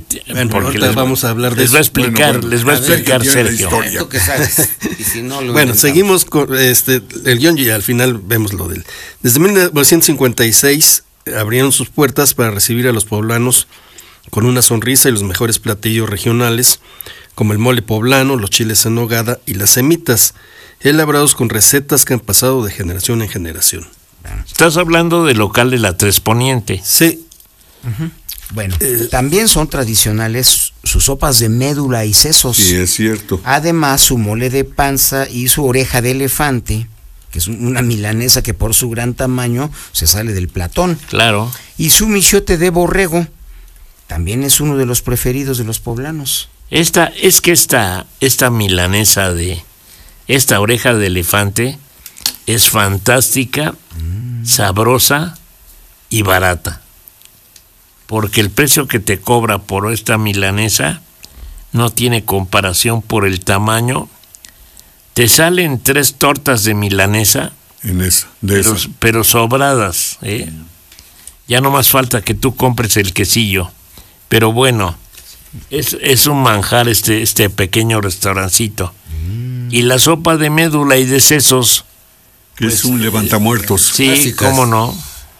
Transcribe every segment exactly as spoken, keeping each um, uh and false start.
Bueno, porque ahorita les, vamos a hablar de les va a eso. explicar, Bueno, bueno, les va a a ver, explicar que tiene la Sergio. historia. ¿Tú qué sabes? Y si no, lo Bueno, inventamos. seguimos con este el guión y al final vemos lo del. Desde mil novecientos cincuenta y seis abrieron sus puertas para recibir a los poblanos con una sonrisa y los mejores platillos regionales, como el mole poblano, los chiles en nogada y las semitas, elaborados con recetas que han pasado de generación en generación. Estás hablando del local de la Tres Poniente. Sí. Uh-huh. Bueno, eh, también son tradicionales sus sopas de médula y sesos. Sí, es cierto. Además, su mole de panza y su oreja de elefante, que es una milanesa que por su gran tamaño se sale del platón. Claro. Y su michote de borrego también es uno de los preferidos de los poblanos. Esta, es que esta, esta milanesa de, esta oreja de elefante es fantástica, mm. sabrosa y barata. Porque el precio que te cobra por esta milanesa no tiene comparación por el tamaño. Te salen tres tortas de milanesa, en esa, de pero, esa. pero sobradas, ¿eh? Ya no más falta que tú compres el quesillo. Pero bueno, es, es un manjar este, este pequeño restaurancito. Mm. Y la sopa de médula y de sesos, que pues, es un levantamuertos. Sí, clásicas. Cómo no.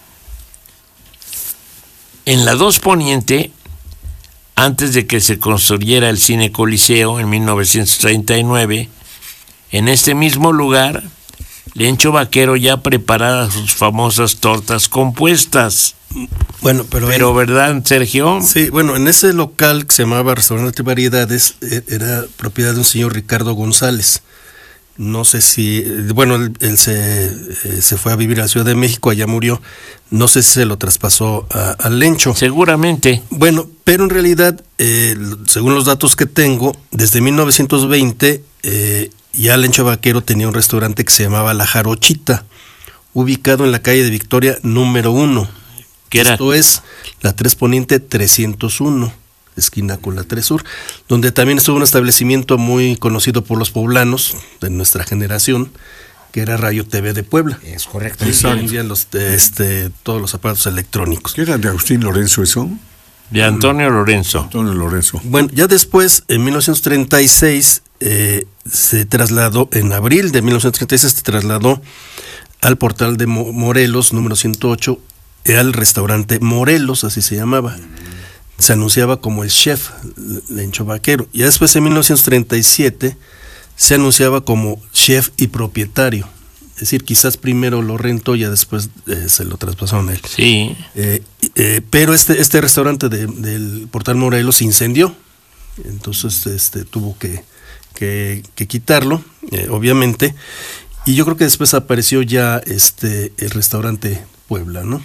En la dos Poniente, antes de que se construyera el Cine Coliseo en mil novecientos treinta y nueve, en este mismo lugar, Lencho Vaquero ya preparaba sus famosas tortas compuestas. Bueno, pero... Pero, ¿verdad, Sergio? Sí, bueno, en ese local que se llamaba Restaurante Variedades, era propiedad de un señor Ricardo González. No sé si, bueno, él, él se, eh, se fue a vivir a la Ciudad de México, allá murió. No sé si se lo traspasó a, a Lencho. Seguramente. Bueno, pero en realidad, eh, según los datos que tengo, desde mil novecientos veinte, eh, ya Lencho Vaquero tenía un restaurante que se llamaba La Jarochita, ubicado en la calle de Victoria número uno. ¿Qué era? Esto es la Tres Poniente trescientos uno, esquina con la tres Sur, donde también estuvo un establecimiento muy conocido por los poblanos de nuestra generación, que era Radio T V de Puebla. Es correcto. Y vendían los, este, todos los aparatos electrónicos. ¿Qué era de Agustín Lorenzo eso? De Antonio Lorenzo. Antonio Lorenzo. Bueno, ya después, en mil novecientos treinta y seis, eh, se trasladó, en abril de mil novecientos treinta y seis, se trasladó al portal de Morelos, número ciento ocho, al restaurante Morelos, así se llamaba. Se anunciaba como el chef Lencho Vaquero. Y después, en mil novecientos treinta y siete, se anunciaba como chef y propietario. Es decir, quizás primero lo rentó y ya después eh, se lo traspasaron a él. Sí. Eh, eh, pero este, este restaurante de, del Portal Morelos se incendió. Entonces este, tuvo que, que, que quitarlo, eh, obviamente. Y yo creo que después apareció ya este el restaurante Puebla, ¿no?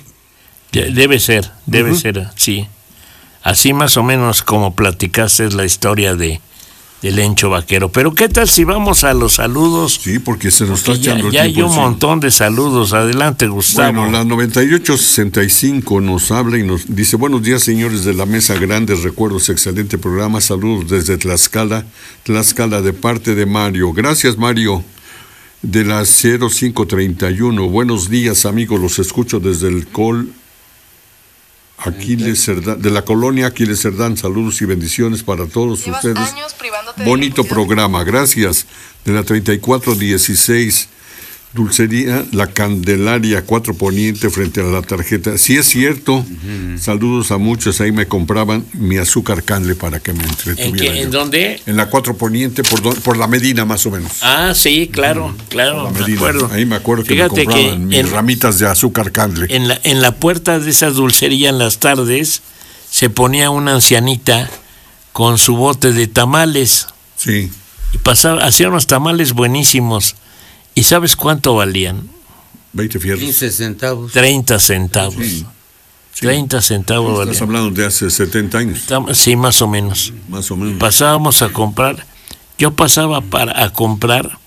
Debe ser, debe Uh-huh. ser, sí. Así más o menos como platicaste la historia de, de Lencho Vaquero. Pero ¿qué tal si vamos a los saludos? Sí, porque se nos Porque está echando ya, el ya tiempo hay un encima. montón de saludos. Adelante, Gustavo. Bueno, la noventa y ocho sesenta y cinco nos habla y nos dice: buenos días, señores de la mesa, grandes recuerdos, excelente programa, saludos desde Tlaxcala, Tlaxcala de parte de Mario. Gracias, Mario. De la cero cinco treinta y uno, buenos días, amigos, los escucho desde el Col Aquiles Cerdán, de la colonia Aquiles Cerdán, saludos y bendiciones para todos Llevas ustedes. años privándote de Bonito electricidad. programa, gracias. De la treinta y cuatro dieciséis, Dulcería La Candelaria, Cuatro Poniente, frente a la tarjeta. Sí es cierto, uh-huh. Saludos a muchos, ahí me compraban mi azúcar canle para que me entretuviera. ¿En, qué, ¿En dónde? En la Cuatro Poniente, por, don, por la Medina más o menos. Ah, sí, claro, uh-huh. claro, me Medina. acuerdo. Ahí me acuerdo que Fíjate me compraban que mis en, ramitas de azúcar canle. En la, en la puerta de esa dulcería en las tardes se ponía una ancianita con su bote de tamales. Sí. Y pasaba, hacía unos tamales buenísimos. ¿Y sabes cuánto valían? veinte fierros. quince centavos. treinta centavos. Sí. Sí. treinta centavos Estás valían. Estás hablando de hace setenta años. Sí, más o menos. Más o menos. Pasábamos a comprar, yo pasaba para a comprar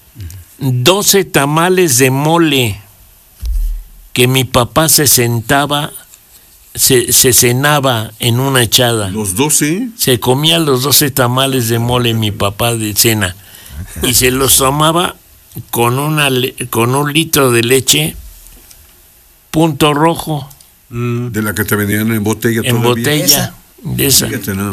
doce tamales de mole que mi papá se sentaba, se, se cenaba en una echada. ¿Los doce? Se comía los doce tamales de mole mi papá de cena y se los tomaba con una con un litro de leche punto rojo. De la que te vendían en botella en todavía. botella. De esa. Fíjate, nada